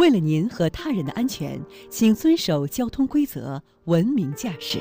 为了您和他人的安全，请遵守交通规则，文明驾驶。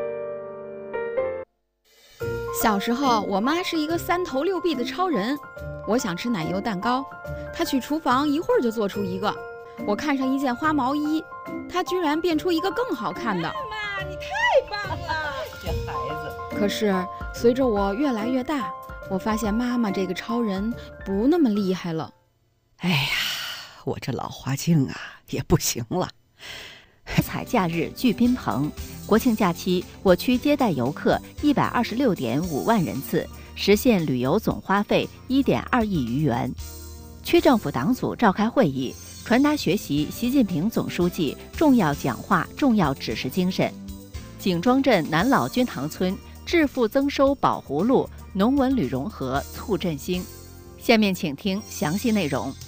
小时候，我妈是一个3头6臂的超人。我想吃奶油蛋糕，她去厨房一会儿就做出一个。我看上一件花毛衣，她居然变出一个更好看的。 妈妈，你太棒了！这孩子。 可是随着我越来越大，我发现妈妈这个超人不那么厉害了。 哎呀，我这老花镜啊也不行了。 彩假日聚宾朋，国庆假期我区接待游客126.5万人次，实现旅游总花费1.2亿余元。区政府党组召开会议，传达学习习近平总书记重要讲话、重要指示精神。景庄镇南老君堂村致富增收保葫芦，农文旅融合促振兴。下面请听详细内容。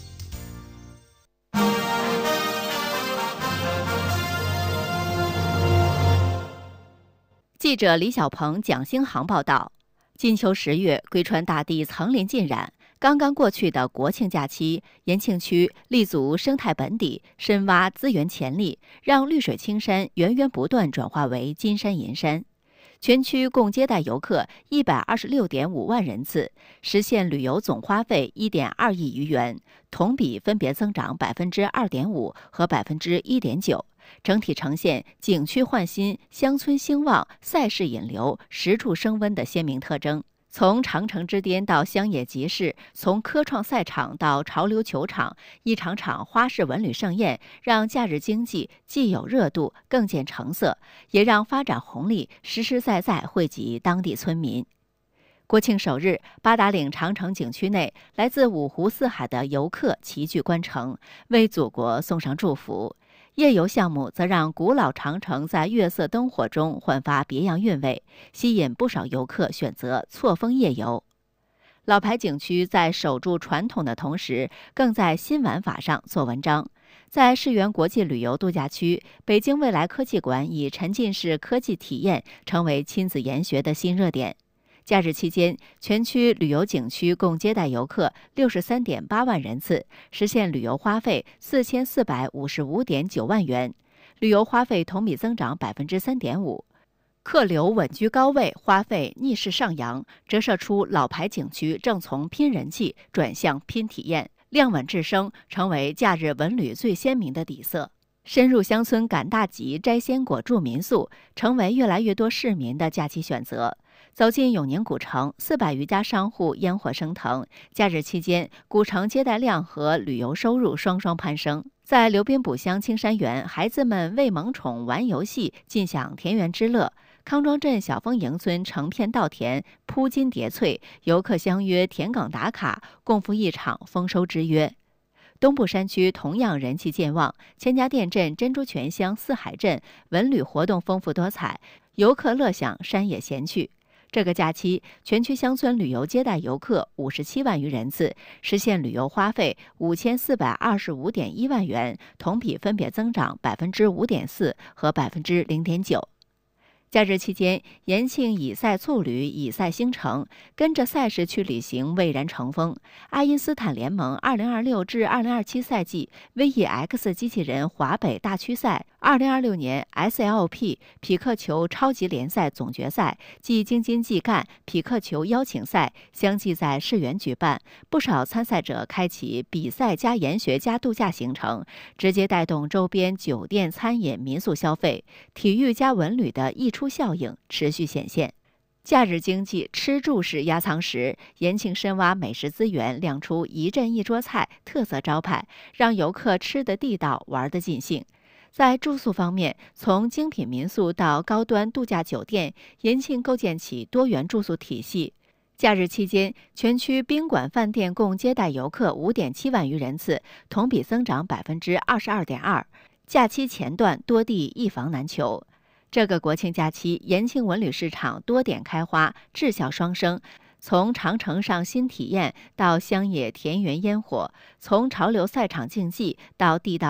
记者李小鹏、蒋兴航报道，金秋10月，归川大地层林尽染。刚刚过去的国庆假期，延庆区立足生态本底，深挖资源潜力，让绿水青山源源不断转化为金山银山。全区共接待游客126.5万人次，实现旅游总花费1.2亿余元，同比分别增长2.5%和1.9%。整体呈现景区焕新、乡村兴旺、赛事引流、实处升温的鲜明特征。从长城之巅到乡野集市，从科创赛场到潮流球场，一场场花式文旅盛宴，让假日经济既有热度，更见成色，也让发展红利实实在在惠及当地村民。国庆首日，八达岭长城景区内，来自五湖四海的游客齐聚关城，为祖国送上祝福。夜游项目则让古老长城在月色灯火中焕发别样韵味，吸引不少游客选择错峰夜游。老牌景区在守住传统的同时，更在新玩法上做文章。在世园国际旅游度假区，北京未来科技馆以沉浸式科技体验成为亲子研学的新热点。假日期间，全区旅游景区共接待游客63.8万人次，实现旅游花费4455.9万元，旅游花费同比增长3.5%。客流稳居高位，花费逆势上扬，折射出老牌景区正从拼人气转向拼体验，量稳质升，成为假日文旅最鲜明的底色。深入乡村赶大集、摘鲜果、住民宿，成为越来越多市民的假期选择。走进永宁古城，400余家商户烟火升腾。假日期间，古城接待量和旅游收入双双攀升。在刘滨卜乡青山园，孩子们喂萌宠、玩游戏，尽享田园之乐。康庄镇小丰营村成片稻田，铺金叠翠，游客相约田埂打卡，共赴一场丰收之约。东部山区同样人气健旺，千家店镇、珍珠泉乡、四海镇文旅活动丰富多彩，游客乐享山野闲趣。这个假期，全区乡村旅游接待游客57万余人次，实现旅游花费5425.1万元，同比分别增长5.4%和0.9%。假日期间，延庆以赛促旅、以赛星城跟着赛事去旅行蔚然成风。爱因斯坦联盟2026至2027赛季 VEX 机器人华北大区赛、2026年 SLP 匹克球超级联赛总决赛暨京津冀赣匹克球邀请赛相继在世园举办，不少参赛者开启比赛加研学加度假行程，直接带动周边酒店、餐饮、民宿消费，体育加文旅的溢出效应持续显现。假日经济吃住是压舱石，延庆深挖美食资源，亮出一阵一桌菜特色招牌，让游客吃得地道，玩得尽兴。在住宿方面，从精品民宿到高端度假酒店，延庆构建起多元住宿体系。假日期间，全区宾馆饭店共接待游客5.7万余人次，同比增长22.2%。假期前段多地一房难求。这个国庆假期，延庆文旅市场多点开花，质效双升。从长城上新体验到乡野田园烟火，从潮流赛场竞技到地道